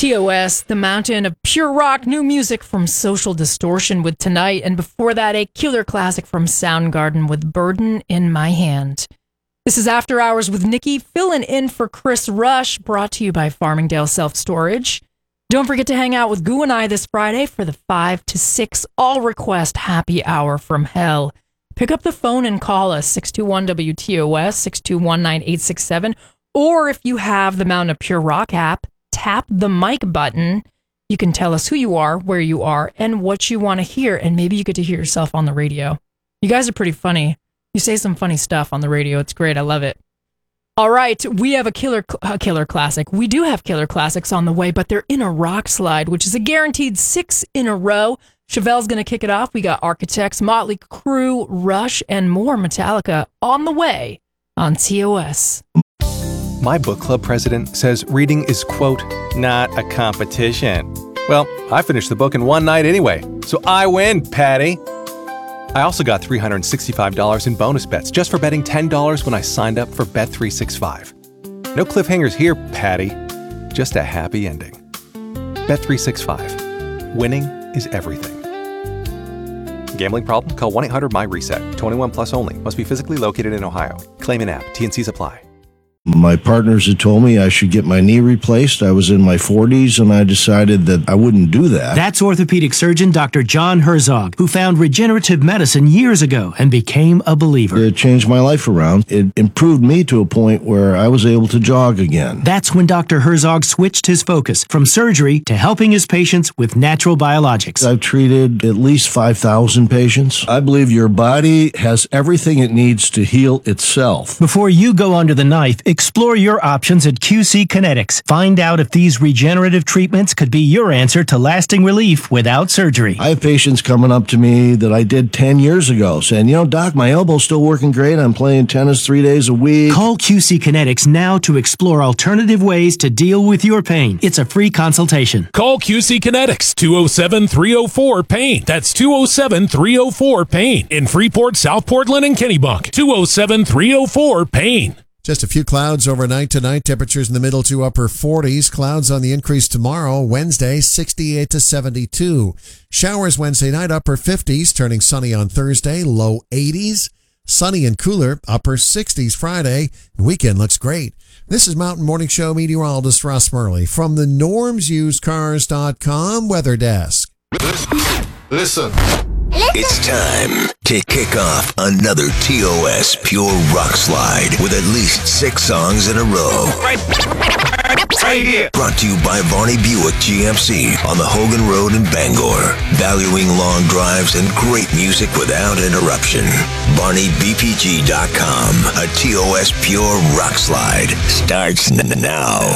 TOS, the mountain of pure rock, new music from Social Distortion with Tonight, and before that, a killer classic from Soundgarden with Burden in My Hand. This is After Hours with Nikki, filling in for Chris Rush, brought to you by Farmingdale Self-Storage. Don't forget to hang out with Goo and I this Friday for the 5 to 6 all-request happy hour from hell. Pick up the phone and call us, 621-WTOS, 621-9867, or if you have the Mountain of Pure Rock app, tap the mic button. You can tell us who you are, where you are, and what you want to hear, and maybe you get to hear yourself on the radio. You guys are pretty funny. You say some funny stuff on the radio. It's great. I love it. All right, we have a killer classic. We do have killer classics on the way, but they're in a rock slide, which is a guaranteed 6 in a row. Chevelle's going to kick it off. We got Architects, Motley Crue, Rush, and more Metallica on the way on TOS. My book club president says reading is, quote, not a competition. Well, I finished the book in one night anyway, so I win, Patty. I also got $365 in bonus bets just for betting $10 when I signed up for Bet365. No cliffhangers here, Patty. Just a happy ending. Bet365. Winning is everything. Gambling problem? Call 1-800-MY-RESET. 21 plus only. Must be physically located in Ohio. Claim in app. T&Cs apply. My partners had told me I should get my knee replaced. I was in my 40s, and I decided that I wouldn't do that. That's orthopedic surgeon Dr. John Herzog, who found regenerative medicine years ago and became a believer. It changed my life around. It improved me to a point where I was able to jog again. That's when Dr. Herzog switched his focus from surgery to helping his patients with natural biologics. I've treated at least 5,000 patients. I believe your body has everything it needs to heal itself. Before you go under the knife, explore your options at QC Kinetics. Find out if these regenerative treatments could be your answer to lasting relief without surgery. I have patients coming up to me that I did 10 years ago saying, Doc, my elbow's still working great. I'm playing tennis 3 days a week. Call QC Kinetics now to explore alternative ways to deal with your pain. It's a free consultation. Call QC Kinetics, 207-304-PAIN. That's 207-304-PAIN. In Freeport, South Portland, and Kennebunk. 207-304-PAIN. Just a few clouds overnight tonight. Temperatures in the middle to upper 40s. Clouds on the increase tomorrow, Wednesday, 68 to 72. Showers Wednesday night, upper 50s, turning sunny on Thursday, low 80s. Sunny and cooler, upper 60s Friday. Weekend looks great. This is Mountain Morning Show meteorologist Ross Murley from the NormsUsedCars.com Weather Desk. Listen. It's time to kick off another TOS Pure Rock Slide with at least 6 songs in a row. Right here. Brought to you by Varney Buick GMC on the Hogan Road in Bangor. Valuing long drives and great music without interruption. VarneyBPG.com. A TOS Pure Rock Slide starts now.